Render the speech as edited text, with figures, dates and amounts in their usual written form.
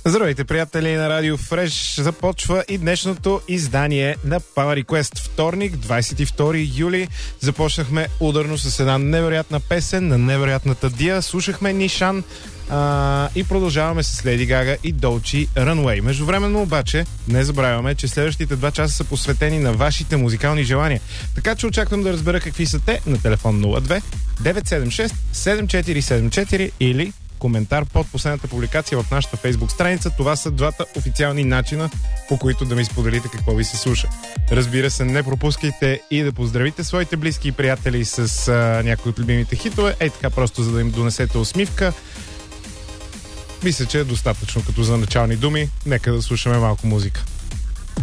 Здравейте, приятели на Радио Фреш. Започва и днешното издание на Power Request. Вторник, 22 юли. Започнахме ударно с една невероятна песен на невероятната Дия. Слушахме Нишан и продължаваме с Леди Гага и Долчи Runway. Междувременно обаче не забравяме, че следващите 2 часа са посветени на вашите музикални желания. Така че очаквам да разбера какви са те на телефон 02 976 7474 или коментар под последната публикация в нашата фейсбук страница. Това са двата официални начина, по които да ми споделите какво ви се слуша. Разбира се, не пропускайте и да поздравите своите близки и приятели с някои от любимите хитове. Ей така, просто за да им донесете усмивка. Мисля, че е достатъчно като за начални думи. Нека да слушаме малко музика.